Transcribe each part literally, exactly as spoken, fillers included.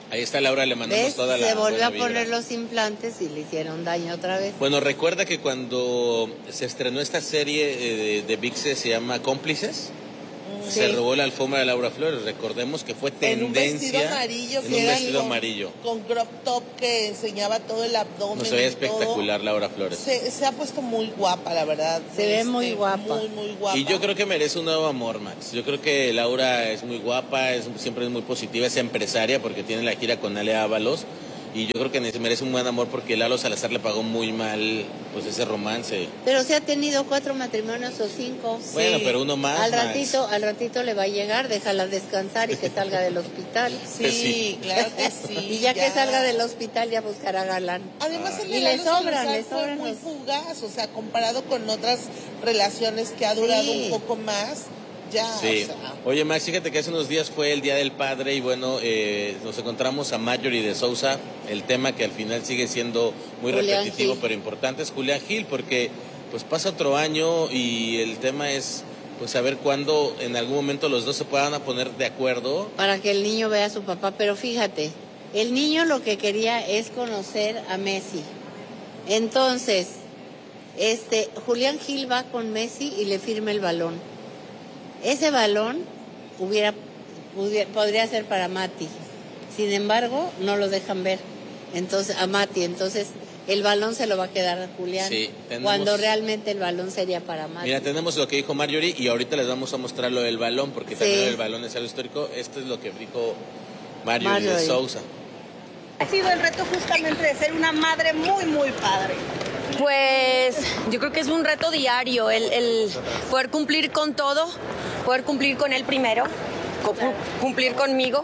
Ahí está Laura, le mandamos ¿Ves? toda la Se volvió a buena poner vibra. los implantes y le hicieron daño otra vez. Bueno, recuerda que cuando se estrenó esta serie de, de V I X E, se llama Cómplices, Sí. se robó la alfombra de Laura Flores. Recordemos que fue tendencia En un vestido amarillo, en que un era vestido con, amarillo. con crop top que enseñaba todo el abdomen. No se veía y todo. espectacular Laura Flores. Se, se ha puesto muy guapa, la verdad. Se ve Este, muy guapa. Muy, muy guapa. Y yo creo que merece un nuevo amor, Max. Yo creo que Laura es muy guapa, es, siempre es muy positiva, es empresaria porque tiene la gira con Ale Ábalos. Y yo creo que merece un buen amor porque Lalo Salazar le pagó muy mal pues ese romance. Pero se ha tenido cuatro matrimonios o cinco. Bueno, Sí. pero uno más. Al Max. ratito, al ratito le va a llegar, déjala descansar y que salga del hospital. Sí, sí, claro que sí. Y ya, ya que salga del hospital ya buscará galán. Además, el Y de le Lalo sobran, Salazar le fue sobran muy los- fugaz, o sea, comparado con otras relaciones que ha durado Sí. un poco más, ya, Sí. o sea. Oye, Max, fíjate que hace unos días fue el Día del Padre y bueno, eh, nos encontramos a Marjorie de Sousa. El tema que al final sigue siendo muy Julián repetitivo Gil. pero importante es Julián Gil, porque pues pasa otro año y el tema es pues saber cuándo en algún momento los dos se puedan a poner de acuerdo. Para que el niño vea a su papá. Pero fíjate, el niño lo que quería es conocer a Messi. Entonces, este, Julián Gil va con Messi y le firma el balón. Ese balón hubiera, pudiera, podría ser para Mati. Sin embargo, no lo dejan ver. Entonces, a Mati. Entonces, el balón se lo va a quedar a Julián. Sí, tenemos- cuando realmente el balón sería para Mati. Mira, tenemos lo que dijo Marjorie y ahorita les vamos a mostrar lo del balón, porque Sí. también el balón es algo histórico. Esto es lo que dijo Marjorie, Marjorie. de Sousa. Ha sido el reto justamente de ser una madre muy, muy padre. Pues yo creo que es un reto diario, el, el poder cumplir con todo, poder cumplir con él primero, cu- cumplir conmigo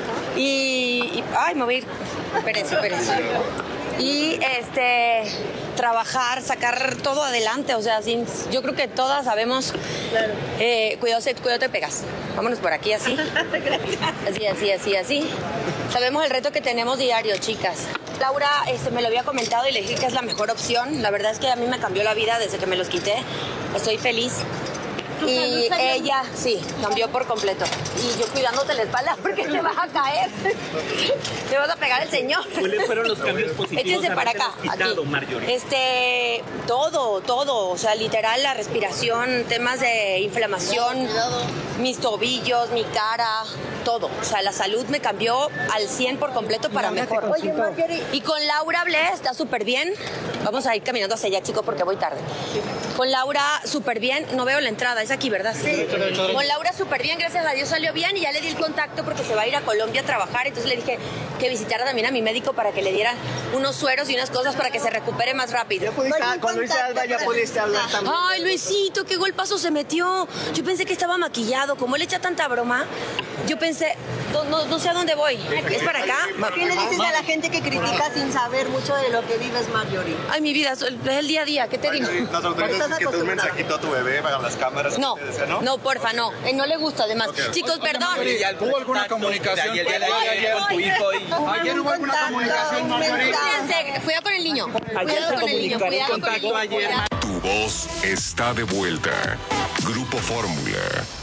y, y- ay, me voy a ir, espérense, espérense. Y este, trabajar, sacar todo adelante, o sea, sin, yo creo que todas sabemos, eh, cuidado, se- cuidado te pegas, vámonos por aquí así, así, así, así, así. Sabemos el reto que tenemos diario, chicas. Laura este, me lo había comentado y le dije que es la mejor opción. La verdad es que a mí me cambió la vida desde que me los quité. Estoy feliz. Y ella, sí, cambió por completo. Y yo cuidándote la espalda porque te vas a caer. Te vas a pegar el señor. ¿Cuáles fueron los cambios positivos? Échense para acá, quitado, aquí. Marjorie? Este, todo, todo. O sea, literal, la respiración, temas de inflamación, mis tobillos, mi cara, todo. O sea, la salud me cambió al cien por completo para mejor. Oye, Marjorie. Y con Laura hablé, está súper bien. Vamos a ir caminando hacia allá, chicos, porque voy tarde. Con Laura súper bien. No veo la entrada, es aquí, ¿verdad? Sí. Con Laura súper bien, gracias a Dios salió bien y ya le di el contacto porque se va a ir a Colombia a trabajar. Entonces le dije que visitara también a mi médico para que le diera unos sueros y unas cosas para que se recupere más rápido. Con Luis Alba ya pudiste hablar también. Ay, Luisito, qué golpazo se metió. Yo pensé que estaba maquillado. Como él echa tanta broma, yo pensé, no, no, no sé a dónde voy. ¿Es para acá? ¿Qué le dices a la gente que critica sin saber mucho de lo que vives, Marjorie? Ay, mi vida, es el día a día. ¿Qué te digo? Las autoridades que te un mensajito a tu bebé para las cámaras. No, que te desea, ¿no? no, porfa, no. Eh, no le gusta, además. Chicos, perdón. ¿Hubo alguna comunicación? De ayer, de ayer, con tu hijo y... Ayer hubo alguna comunicación, Marjorie. Cuídense, cuidado con el niño. Ayer Cuidado se con el niño. comunicaron Cuidado con el contacto niño. ayer. Cuidado. Tu voz está de vuelta. Grupo Fórmula.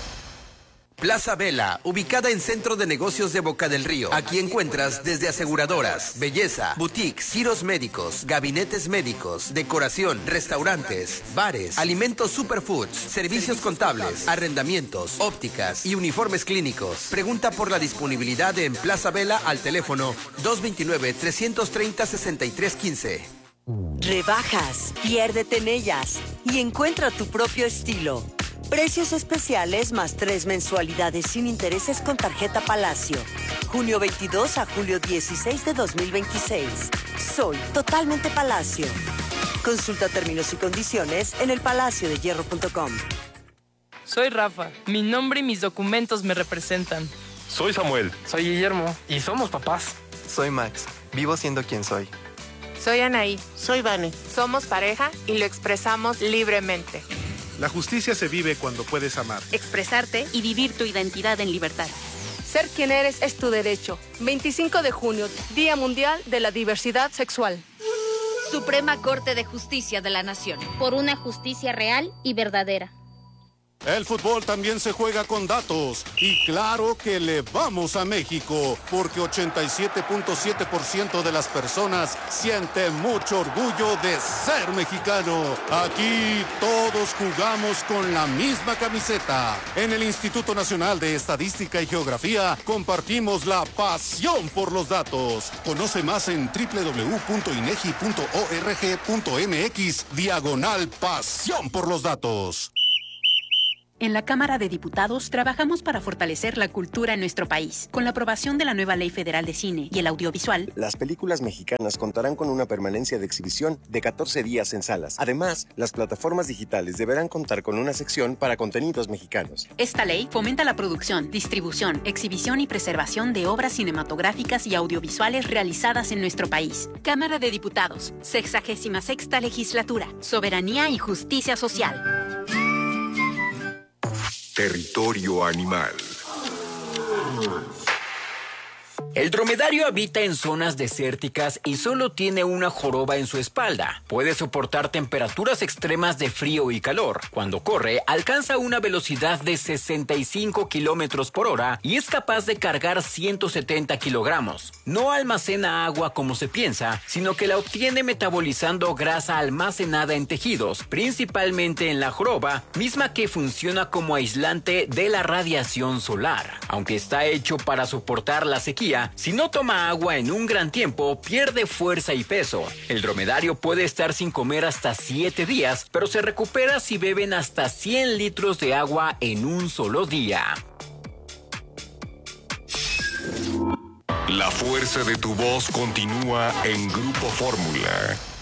Plaza Vela, ubicada en Centro de Negocios de Boca del Río. Aquí encuentras desde aseguradoras, belleza, boutiques, giros médicos, gabinetes médicos, decoración, restaurantes, bares, alimentos superfoods, servicios contables, arrendamientos, ópticas y uniformes clínicos. Pregunta por la disponibilidad en Plaza Vela al teléfono dos dos nueve, tres tres cero, seis tres uno cinco. Rebajas, piérdete en ellas y encuentra tu propio estilo. Precios especiales más tres mensualidades sin intereses con tarjeta Palacio. junio veintidós a julio dieciséis de dos mil veintiséis. Soy totalmente Palacio. Consulta términos y condiciones en el palacio de hierro punto com. Soy Rafa. Mi nombre y mis documentos me representan. Soy Samuel. Soy Guillermo. Y somos papás. Soy Max. Vivo siendo quien soy. Soy Anaí. Soy Vane. Somos pareja y lo expresamos libremente. La justicia se vive cuando puedes amar. Expresarte y vivir tu identidad en libertad. Ser quien eres es tu derecho. veinticinco de junio, Día Mundial de la Diversidad Sexual. Suprema Corte de Justicia de la Nación. Por una justicia real y verdadera. El fútbol también se juega con datos y claro que le vamos a México porque ochenta y siete punto siete por ciento de las personas siente mucho orgullo de ser mexicano. Aquí todos jugamos con la misma camiseta. En el Instituto Nacional de Estadística y Geografía compartimos la pasión por los datos. Conoce más en doble u doble u doble u punto inegi punto org punto mx diagonal pasión por los datos. En la Cámara de Diputados trabajamos para fortalecer la cultura en nuestro país. Con la aprobación de la nueva Ley Federal de Cine y el Audiovisual, las películas mexicanas contarán con una permanencia de exhibición de catorce días en salas. Además, las plataformas digitales deberán contar con una sección para contenidos mexicanos. Esta ley fomenta la producción, distribución, exhibición y preservación de obras cinematográficas y audiovisuales realizadas en nuestro país. Cámara de Diputados, sexagésima sexta legislatura, soberanía y justicia social. Territorio animal. El dromedario habita en zonas desérticas y solo tiene una joroba en su espalda. Puede soportar temperaturas extremas de frío y calor. Cuando corre, alcanza una velocidad de sesenta y cinco kilómetros por hora y es capaz de cargar ciento setenta kilogramos. No almacena agua como se piensa, sino que la obtiene metabolizando grasa almacenada en tejidos, principalmente en la joroba, misma que funciona como aislante de la radiación solar. Aunque está hecho para soportar la sequía, si no toma agua en un gran tiempo, pierde fuerza y peso. El dromedario puede estar sin comer hasta siete días, pero se recupera si beben hasta cien litros de agua en un solo día. La fuerza de tu voz continúa en Grupo Fórmula.